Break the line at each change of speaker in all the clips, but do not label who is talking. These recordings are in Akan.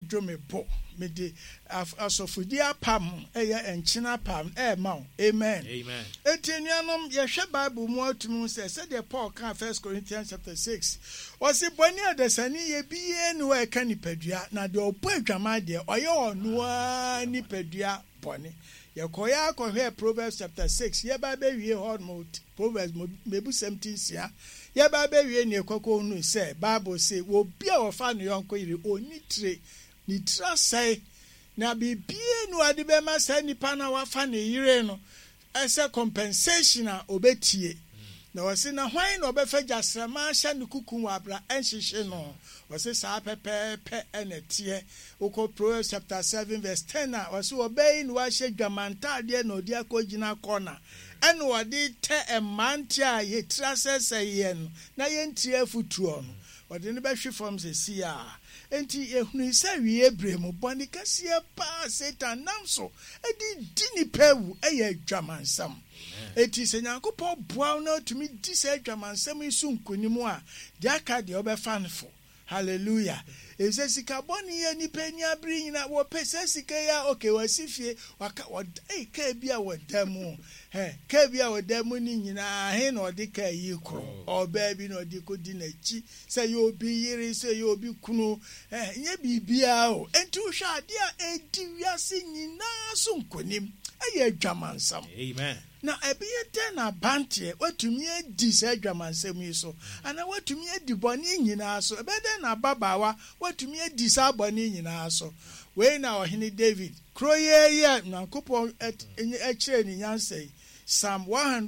dwomebo me de asofodi apam eye enchina pam ma amen etinuanom ye hwe Bible mu atum say the Paul kan 1 Corinthians chapter 6 osi boni adesani ye biye ni wa ka nipadua na de opo adwama de oye onu a nipadua boni ye koya akɔhwɛ Proverbs chapter 6 ye ba be wie hot mode Proverbs mebu 17 ye ba be wie ne kokko nu say Bible say wo bia ofa no yonko yire oni tre ni tra sai na bibie no ade be ma sai nipa na wafa ne yire no ese compensation a obetie na wose na hwan na obefa jasrama hya ne kuku wa abra enhihye no wose saa pepepe enetie uko Proverbs chapter 7 verse 10 na wose obey no wa hye dwamanta de na odi akogina corner ene wode te emante a yetra sese ye no na yentie futuo no wode ne behwe from sesi a enti ehunu se wie bremu boni kase pa Satan namso edi dini pewu eye dwamansam eti se Nyankopɔn boa na otumi di se dwamansam isu nkonimu a de aka de obefanfo hallelujah ese sika boni ye nipa ni abri nyina wo pese sika ya okay wasifie waka ka bia wadamu ka bia wadamu ni nyina he na odi ka yi kro oba bi na odi kodi na chi se ye obi yiri se ye obi kunu nye bibia o enti wo hwa ade a edi wiase nyina so nkonim eye dwamansam
amen
na ebiyete na bantie watumi edi se dwamansam yi so ana watumi edi boni nyina so ebede na babawa watumi edi sa boni nyina so we na ohene David kroye Nyankopɔn ekire ni nyansei Psalm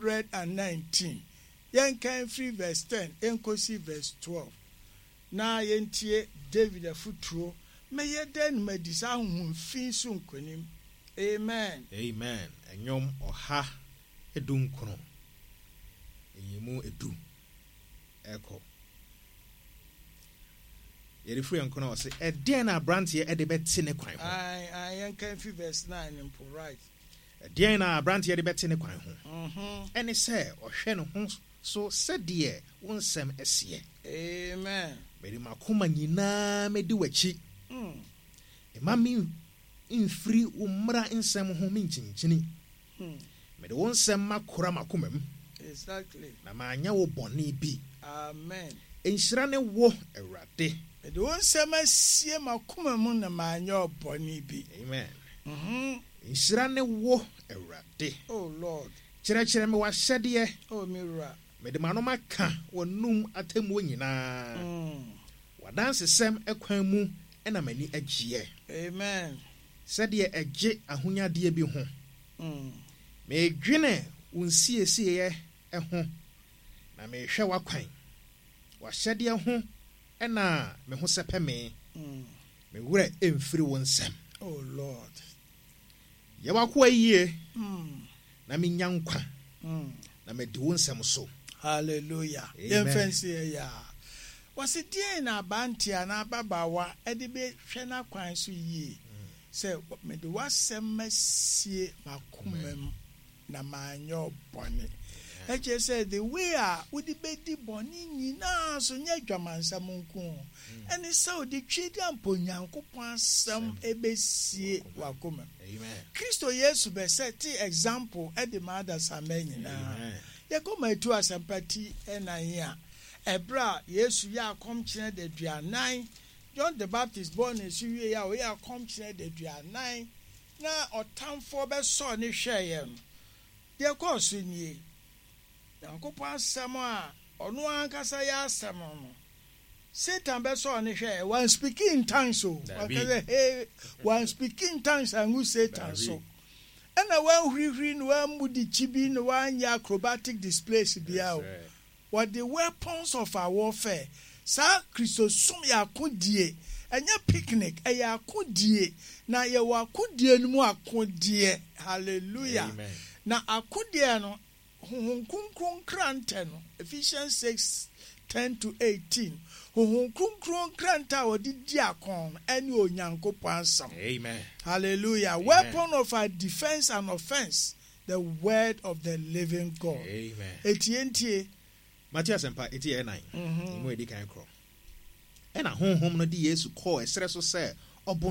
119 yenkan free verse 10 enkosi verse 12 na yentie David afuturo meye den madisa honhomfin so nkonim amen
enyom oha edunkono eyimu edu eko yerifu yankono ose eden na brantie ede beti ne kwan ho
I yankan free verse 9 impo right
eden na brantie ede beti ne kwan ho ene se ohwe ne ho so sede wonsem ese
amen
meri makoma nyina medi wachi emami infri umra nsem ho minchinchini mede wonsem makora makomam
exactly
na manya wo boni bi
amen
enhira ne wo Awurade
mede wonsem asie makomam na manya boni bi
amen enhira ne wo Awurade
oh Lord
kyerɛkyerɛ me wahyɛdeɛ
oh mira
mede manoma ka wonum atamu nyinaa wadansesɛm ekwan mu ena mani agye
amen
sɛdeɛ agye ahonyadeɛ bi ho medwene wonsiesie ho na mehwɛ wakwan wahyɛdeɛ ho ena me ho sɛpɛ me wura emfiri wonsɛm
oh Lord
ye wakoa yie na menya nkwa na mede wonsɛm so
hallelujah yemfense ya wasi die na bantia na babawa ede be hwe na kwan so yie se me de wasem masie makomam na manyo bone eche say the way a udi be di bone nyina so nya dwamansam nku ene se odi twidi ampo Nyankopɔn asem ebesie wakomam
amen
Kristo Yesu be set example ede ma da samanyina ye ko matu asempati enanya ebra Yesu ya kom kire de duanan John the Baptist born in Syria ya we ya kom kire de duanan na otamfo be so ne hweye no de ko so nie Yankopɔn asɛm a ɔno ankasa ya asɛm no Satan be so ne hweye one speaking in tongues so one speaking in tongues and who Satan so and a one huri no one mudi chibi no one ya acrobatic displays biao what the weapons of our warfare sa Christosum ya akodie enya picnic ya akodie na ye wa akodie no mu akodie hallelujah
amen
na akodie no honhom krante no Ephesians 6:10-18 honhom kranta odi di akon ene Onyankopɔn asam
amen
hallelujah amen. Weapon of our defense and offense the word of the living God
amen
etientie
Matthias empa eti 9 imo edi kan kro ena honhom no di Yesu call esere so say